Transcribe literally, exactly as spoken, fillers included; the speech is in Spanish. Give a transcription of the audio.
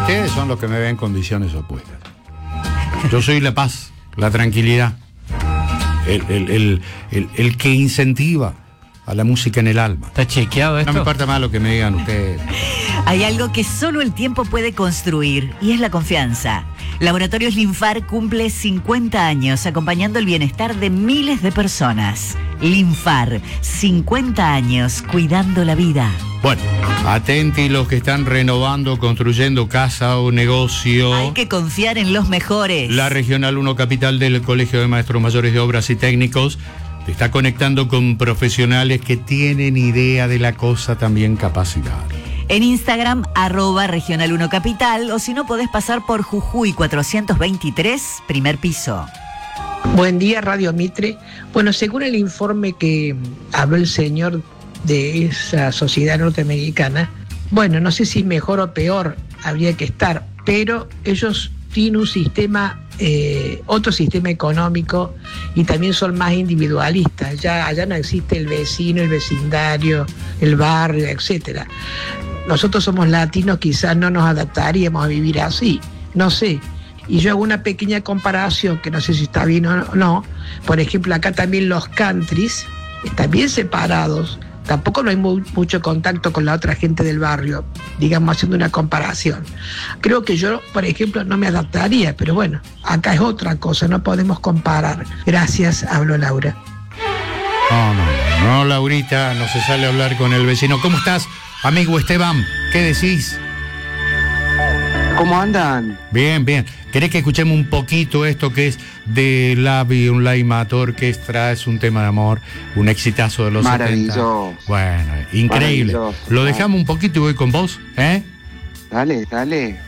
Ustedes son los que me ven en condiciones opuestas. Yo soy la paz, la tranquilidad, el, el, el, el, el que incentiva a la música en el alma. ¿Está chequeado esto? No me importa más lo que me digan ustedes. Hay algo que solo el tiempo puede construir y es la confianza. Laboratorios Linfar cumple cincuenta años acompañando el bienestar de miles de personas. Linfar, cincuenta años cuidando la vida. Bueno, atenti los que están renovando, construyendo casa o negocio. Hay que confiar en los mejores. La Regional uno Capital del Colegio de Maestros Mayores de Obras y Técnicos te está conectando con profesionales que tienen idea de la cosa, también capacidad. En Instagram, arroba Regional uno Capital, o si no podés pasar por Jujuy cuatrocientos veintitrés, primer piso. Buen día, Radio Mitre. Bueno, según el informe que habló el señor de esa sociedad norteamericana, bueno, no sé si mejor o peor habría que estar, pero ellos tienen un sistema, eh, otro sistema económico y también son más individualistas. Ya allá no existe el vecino, el vecindario, el barrio, etcétera. Nosotros somos latinos, quizás no nos adaptaríamos a vivir así, no sé. Y yo hago una pequeña comparación, que no sé si está bien o no. Por ejemplo, acá también los countries están bien separados. Tampoco no hay muy, mucho contacto con la otra gente del barrio, digamos, haciendo una comparación. Creo que yo, por ejemplo, no me adaptaría, pero bueno, acá es otra cosa, no podemos comparar. Gracias, hablo Laura. No, no, no, Laurita, no se sale a hablar con el vecino. ¿Cómo estás, amigo Esteban? ¿Qué decís? ¿Cómo andan? Bien, bien. ¿Querés que escuchemos un poquito esto que es de Lavi, un Laima Orquestra? Es un tema de amor, un exitazo de los Maravilloso. setenta. Bueno, increíble. Maravilloso. Lo dejamos un poquito y voy con vos, ¿eh? Dale, dale.